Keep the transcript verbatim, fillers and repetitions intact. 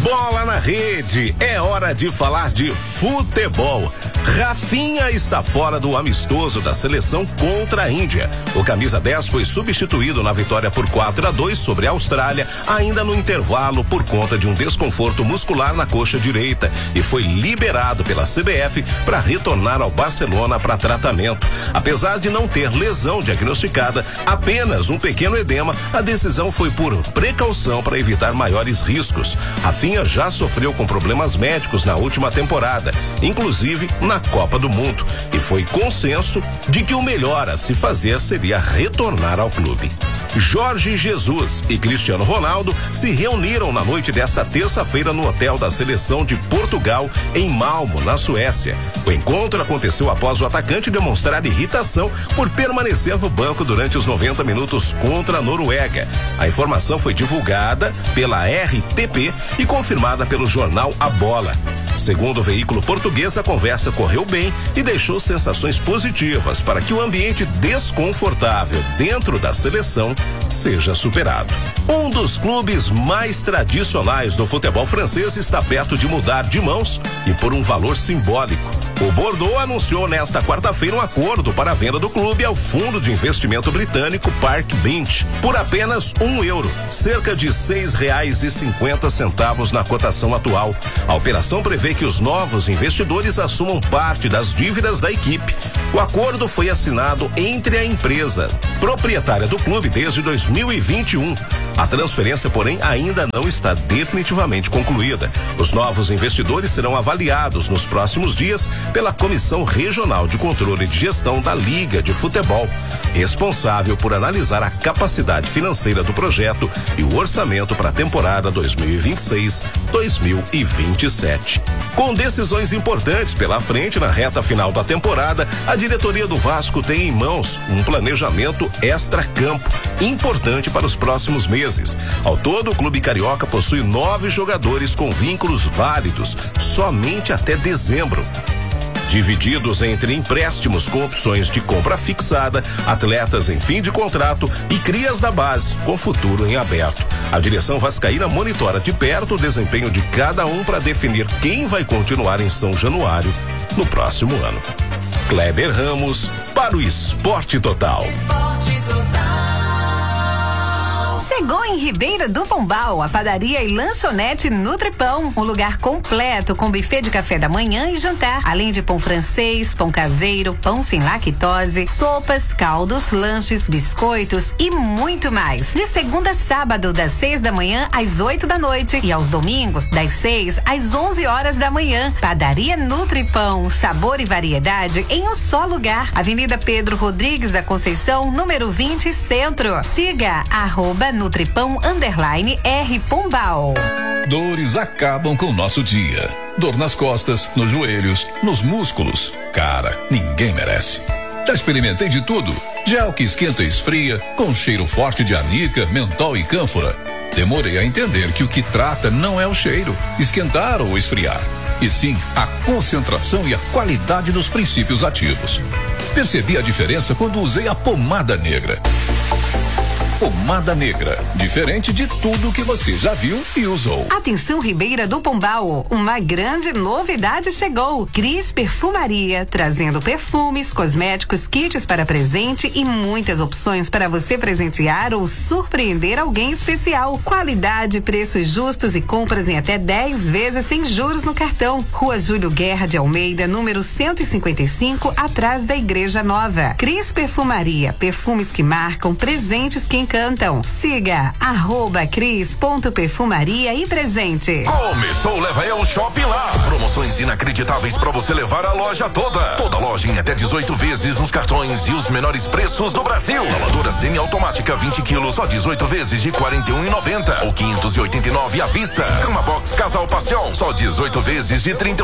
Bola na rede, é hora de falar de futebol. Rafinha está fora do amistoso da seleção contra a Índia. O camisa dez foi substituído na vitória por quatro a dois sobre a Austrália, ainda no intervalo por conta de um desconforto muscular na coxa direita, e foi liberado pela C B F para retornar ao Barcelona para tratamento. Apesar de não ter lesão diagnosticada, apenas um pequeno edema, a decisão foi por precaução para evitar maiores riscos. Rafinha já sofreu com problemas médicos na última temporada, inclusive na Copa do Mundo, e foi consenso de que o melhor a se fazer seria retornar ao clube. Jorge Jesus e Cristiano Ronaldo se reuniram na noite desta terça-feira no hotel da seleção de Portugal, em Malmo, na Suécia. O encontro aconteceu após o atacante demonstrar irritação por permanecer no banco durante os noventa minutos contra a Noruega. A informação foi divulgada pela R T P e confirmada pelo jornal A Bola. Segundo o veículo português, a conversa correu bem e deixou sensações positivas para que o ambiente desconfortável dentro da seleção seja superado. Um dos clubes mais tradicionais do futebol francês está perto de mudar de mãos, e por um valor simbólico. O Bordeaux anunciou nesta quarta-feira um acordo para a venda do clube ao fundo de investimento britânico Park Bench por apenas um euro, cerca de seis reais e cinquenta centavos na cotação atual. A operação prevê que os novos investidores assumam parte das dívidas da equipe. O acordo foi assinado entre a empresa, proprietária do clube desde dois mil e vinte e um. A transferência, porém, ainda não está definitivamente concluída. Os novos investidores serão avaliados nos próximos dias pela Comissão Regional de Controle de Gestão da Liga de Futebol, responsável por analisar a capacidade financeira do projeto e o orçamento para a temporada dois mil e vinte e seis, dois mil e vinte e sete. Com decisões importantes pela frente na reta final da temporada, a diretoria do Vasco tem em mãos um planejamento extra-campo importante para os próximos meses. Ao todo, o clube carioca possui nove jogadores com vínculos válidos somente até dezembro, divididos entre empréstimos com opções de compra fixada, atletas em fim de contrato e crias da base, com futuro em aberto. A direção vascaína monitora de perto o desempenho de cada um para definir quem vai continuar em São Januário no próximo ano. Kleber Ramos para o Esporte Total. Esporte Total. Chegou em Ribeira do Pombal a padaria e lanchonete Nutripão, um lugar completo com buffet de café da manhã e jantar, além de pão francês, pão caseiro, pão sem lactose, sopas, caldos, lanches, biscoitos e muito mais. De segunda a sábado, das seis da manhã às oito da noite, e aos domingos, das seis às onze horas da manhã. Padaria Nutripão, sabor e variedade em um só lugar. Avenida Pedro Rodrigues da Conceição, número vinte, Centro. Siga arroba Nutripão underline R Pombal. Dores acabam com o nosso dia. Dor nas costas, nos joelhos, nos músculos. Cara, ninguém merece. Já experimentei de tudo. Gel que esquenta e esfria, com cheiro forte de anica, mentol e cânfora. Demorei a entender que o que trata não é o cheiro, esquentar ou esfriar, e sim a concentração e a qualidade dos princípios ativos. Percebi a diferença quando usei a pomada negra. Pomada Negra, diferente de tudo que você já viu e usou. Atenção, Ribeira do Pombal, uma grande novidade chegou. Cris Perfumaria, trazendo perfumes, cosméticos, kits para presente e muitas opções para você presentear ou surpreender alguém especial. Qualidade, preços justos e compras em até dez vezes sem juros no cartão. Rua Júlio Guerra de Almeida, número cento e cinquenta e cinco, atrás da Igreja Nova. Cris Perfumaria, perfumes que marcam, presentes que encantam. Siga arroba cris.perfumaria e presente. Começou o Leva Eu Shopping lá. Promoções inacreditáveis para você levar a loja toda. Toda loja em até dezoito vezes nos cartões e os menores preços do Brasil. Lavadora semiautomática vinte quilos, só dezoito vezes de quarenta e um e noventa ou quinhentos e oitenta e nove à vista. Cama box Casal Passion, só dezoito vezes de trinta